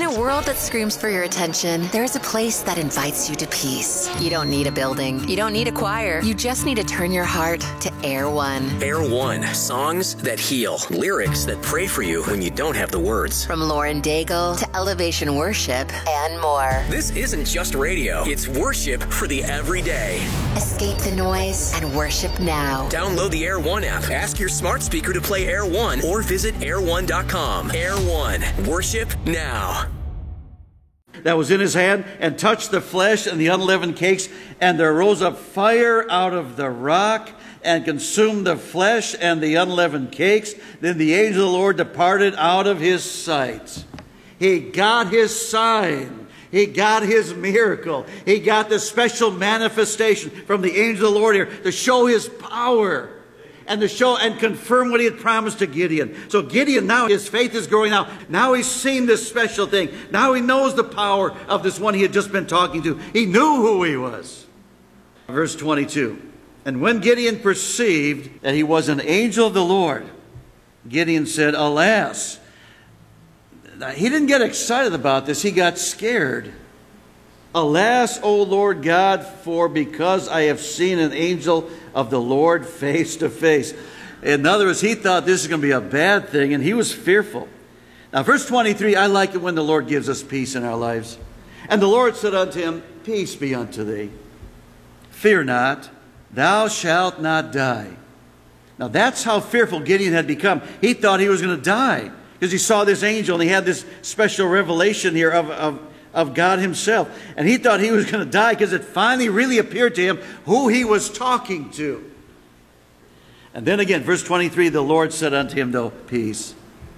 a world that screams for your attention, there's a place that invites you to peace. You don't need a building. You don't need a choir. You just need to turn your heart to Air One. Air One. Songs that heal. Lyrics that pray for you when you don't have the words. From Lauren Daigle to Elevation Worship and more. This isn't just radio. It's worship for the everyday. Escape the noise and worship now. Download the Air One app. Ask your smart speaker to play Air One or visit air1.com. Air One. Worship now. That was in his hand, and touched the flesh and the unleavened cakes, and there rose up fire out of the rock and consumed the flesh and the unleavened cakes. Then the angel of the Lord departed out of his sight. He got his sign. He got his miracle. He got the special manifestation from the angel of the Lord here to show his power and to show and confirm what he had promised to Gideon. So Gideon, now his faith is growing out. Now he's seen this special thing. Now he knows the power of this one he had just been talking to. He knew who he was. Verse 22. And when Gideon perceived that he was an angel of the Lord, Gideon said, Alas. Now, he didn't get excited about this. He got scared. Alas, O Lord God, for because I have seen an angel of the Lord face to face. In other words, he thought this is going to be a bad thing, and he was fearful. Now, verse 23, I like it when the Lord gives us peace in our lives. And the Lord said unto him, Peace be unto thee. Fear not, thou shalt not die. Now, that's how fearful Gideon had become. He thought he was going to die because he saw this angel, and he had this special revelation here of God himself. And he thought he was going to die because it finally really appeared to him who he was talking to. And then again, verse 23, the Lord said unto him, though, Peace.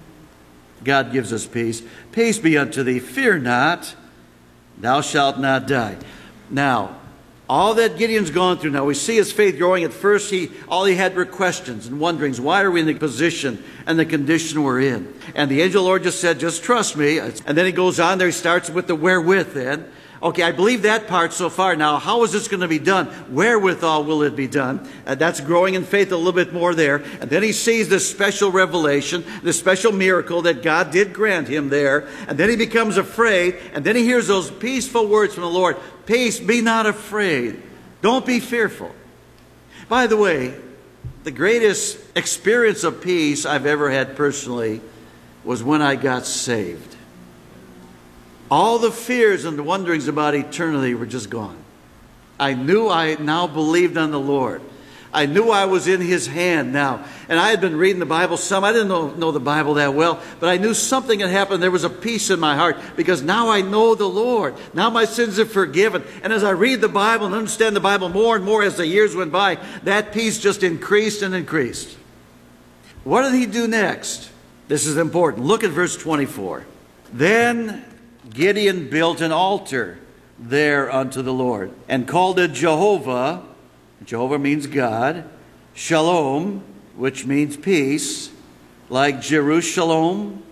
God gives us peace. Peace be unto thee. Fear not. Thou shalt not die. Now, all that Gideon's gone through now, we see his faith growing. At first, all he had were questions and wonderings. Why are we in the position and the condition we're in? And the angel of the Lord just said, just trust me. And then he goes on there. He starts with the wherewith then. Okay, I believe that part so far. Now, how is this going to be done? Wherewithal will it be done? That's growing in faith a little bit more there. And then he sees this special revelation, this special miracle that God did grant him there. And then he becomes afraid. And then he hears those peaceful words from the Lord. Peace, be not afraid. Don't be fearful. By the way, the greatest experience of peace I've ever had personally was when I got saved. All the fears and the wonderings about eternity were just gone. I knew I now believed on the Lord. I knew I was in his hand now. And I had been reading the Bible some. I didn't know the Bible that well, but I knew something had happened. There was a peace in my heart because now I know the Lord. Now my sins are forgiven. And as I read the Bible and understand the Bible more and more as the years went by, that peace just increased and increased. What did he do next? This is important. Look at verse 24. Then Gideon built an altar there unto the Lord and called it Jehovah. Jehovah means God. Shalom, which means peace, like Jerusalem,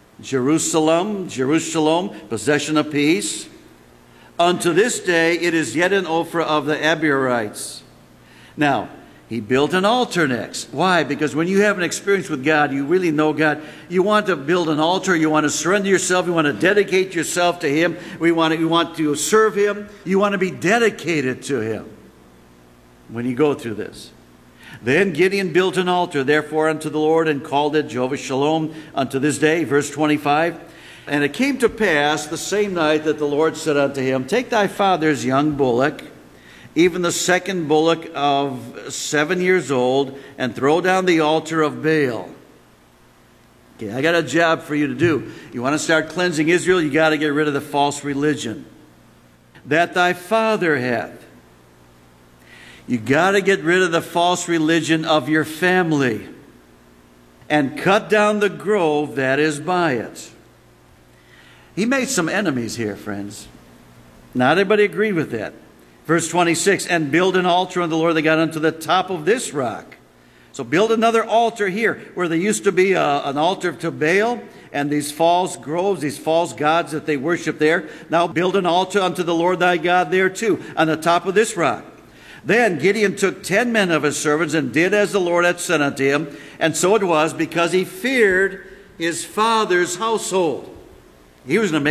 possession of peace. Unto this day it is yet an Ophrah of the Abiorites. Now, he built an altar next. Why? Because when you have an experience with God, you really know God. You want to build an altar. You want to surrender yourself. You want to dedicate yourself to him. You want to serve him. You want to be dedicated to him when you go through this. Then Gideon built an altar, therefore, unto the Lord, and called it Jehovah Shalom unto this day. Verse 25. And it came to pass the same night that the Lord said unto him, Take thy father's young bullock, even the second bullock of 7 years old, and throw down the altar of Baal. Okay, I got a job for you to do. You want to start cleansing Israel, you got to get rid of the false religion that thy father hath. You got to get rid of the false religion of your family and cut down the grove that is by it. He made some enemies here, friends. Not everybody agreed with that. Verse 26, and build an altar unto the Lord that got unto the top of this rock. So build another altar here where there used to be an altar to Baal and these false groves, these false gods that they worship there. Now build an altar unto the Lord thy God there too, on the top of this rock. Then Gideon took 10 men of his servants and did as the Lord had said unto him. And so it was because he feared his father's household. He was going to make